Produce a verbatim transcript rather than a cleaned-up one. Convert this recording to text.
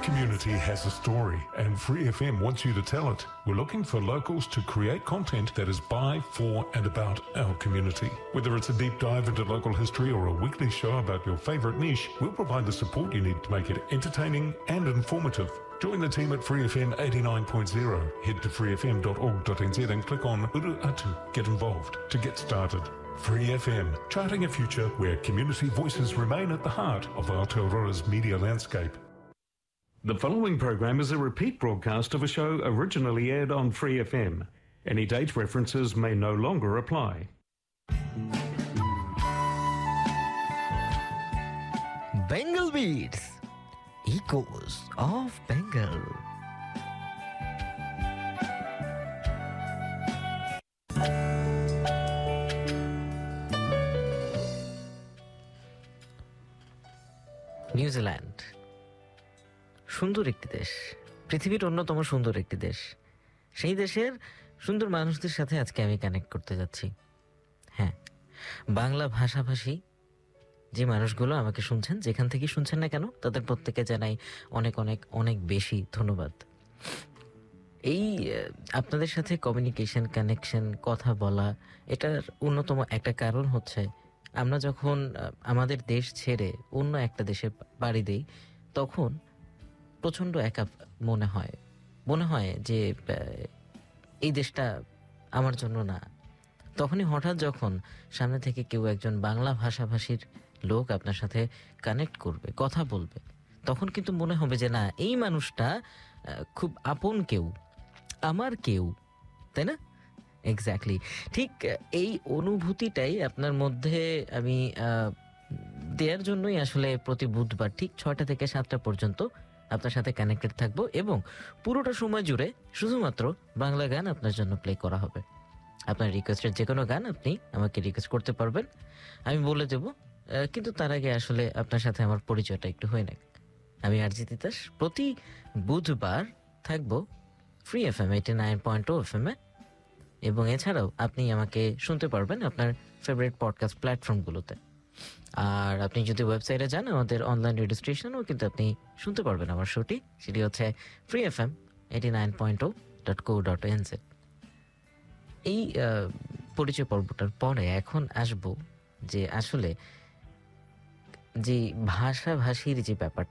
community has a story, and Free F M wants you to tell it. We're looking for locals to create content that is by, for, and about our community. Whether it's a deep dive into local history or a weekly show about your favourite niche, we'll provide the support you need to make it entertaining and informative. Join the team at Free F M eighty-nine point zero. Head to free f m dot org dot n z and click on Uru Atu, Get Involved, to get started. Free F M, charting a future where community voices remain at the heart of Aotearoa's media landscape. The following program is a repeat broadcast of a show originally aired on Free F M. Any date references may no longer apply. Bengal Beats, Echoes of Bengal. New Zealand সুন্দর একটি দেশ, পৃথিবীর অন্যতম সুন্দর একটি দেশ। সেই দেশের সুন্দর মানুষদের সাথে আজকে আমি কানেক্ট করতে যাচ্ছি। হ্যাঁ, বাংলা ভাষাভাষী যে মানুষগুলো আমাকে শুনছেন, যেখান থেকে শুনছেন না কেন, তাদের প্রত্যেকে জানাই অনেক অনেক অনেক বেশি ধন্যবাদ। এই আপনাদের সাথে কমিউনিকেশন, কানেকশন, কথা বলা, এটার অন্যতম একটা কারণ হচ্ছে আমরা যখন আমাদের দেশ ছেড়ে অন্য একটা দেশে পাড়ি দিই, তখন প্রচণ্ড একা মনে হয় মনে হয় যে এই দেশটা আমার জন্য না। তখনই হঠাৎ যখন সামনে থেকে কেউ একজন বাংলা ভাষাভাষীর লোক আপনার সাথে কানেক্ট করবে, কথা বলবে, তখন কিন্তু মনে হবে যে না, এই মানুষটা খুব আপন কেউ, আমার কেউ, তাই না? এক্স্যাক্টলি ঠিক এই অনুভূতিটাই আপনার মধ্যে আমি দেওয়ার জন্যই আসলে প্রতি বুধবার ঠিক ছয়টা থেকে সাতটা পর্যন্ত আপনার সাথে কানেক্টেড থাকবো, এবং পুরোটা সময় জুড়ে শুধুমাত্র বাংলা গান আপনার জন্য প্লে করা হবে। আপনার রিকোয়েস্টের যে কোনো গান আপনি আমাকে রিকোয়েস্ট করতে পারবেন, আমি বলে দেব। কিন্তু তার আগে আসলে আপনার সাথে আমার পরিচয়টা একটু হয়ে নেক। আমি আরজি তিতাস, প্রতি বুধবার থাকবো free F M eighty nine point two F M A, এবং এছাড়াও আপনি আমাকে শুনতে পারবেন আপনার ফেভারিট পডকাস্ট প্ল্যাটফর্মগুলোতে। আর আপনি যদি ওয়েবসাইটে যান, আমাদের অনলাইন রেজিস্ট্রেশনও কিন্তু আপনি শুনতে পারবেন আমার শোটি। সেটি হচ্ছে free F M eighty nine point two dot co dot N Z. এই পরিচয় পর্বটার পরে এখন আসবো যে আসলে যে ভাষাভাষীর যে ব্যাপারটা,